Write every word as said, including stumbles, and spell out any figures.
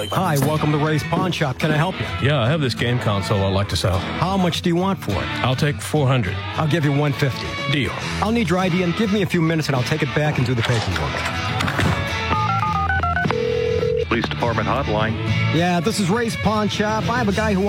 Hi, welcome to Ray's Pawn Shop. Can I help you? Yeah, I have this game console I'd like to sell. How much do you want for it? I'll take four hundred. I'll give you one hundred fifty dollars. Deal. I'll need your I D and give me a few minutes and I'll take it back and do the paperwork. Police Department hotline. Yeah, this is Ray's Pawn Shop. I have a guy who